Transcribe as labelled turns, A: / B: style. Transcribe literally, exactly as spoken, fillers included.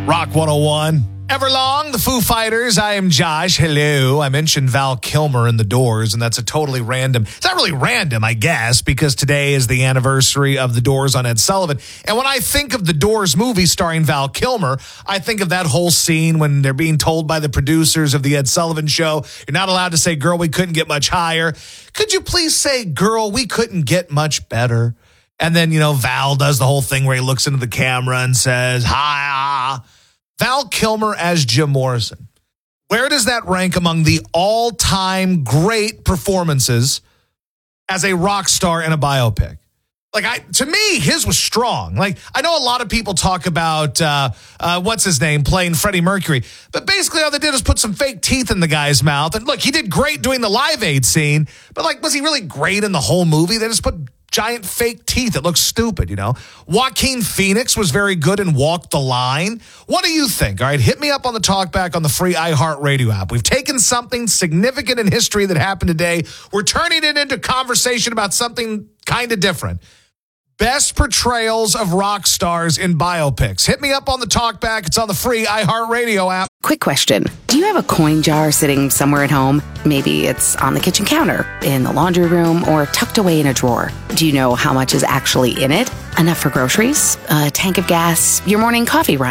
A: Rock one oh one. Everlong, the Foo Fighters. I am Josh. Hello. I mentioned Val Kilmer in The Doors, and that's a totally random. It's not really random, I guess, because today is the anniversary of The Doors on Ed Sullivan. And when I think of The Doors movie starring Val Kilmer, I think of that whole scene when they're being told by the producers of the Ed Sullivan Show, you're not allowed to say, girl, we couldn't get much higher. Could you please say, girl, we couldn't get much better? And then, you know, Val does the whole thing where he looks into the camera and says, hi. Val Kilmer as Jim Morrison. Where does that rank among the all-time great performances as a rock star in a biopic? Like, I, to me, his was strong. Like, I know a lot of people talk about, uh, uh, what's his name, playing Freddie Mercury. But basically all they did was put some fake teeth in the guy's mouth. And look, he did great doing the Live Aid scene. But, like, was he really great in the whole movie? They just put giant fake teeth. It looks stupid, you know. Joaquin Phoenix was very good in Walk the Line. What do you think? All right, hit me up on the talkback on the free iHeartRadio app. We've taken something significant in history that happened today. We're turning it into conversation about something kind of different. Best portrayals of rock stars in biopics. Hit me up on the talkback. It's on the free iHeartRadio app.
B: Quick question. Do you have a coin jar sitting somewhere at home? Maybe it's on the kitchen counter, in the laundry room, or tucked away in a drawer. Do you know how much is actually in it? Enough for groceries, a tank of gas, your morning coffee run?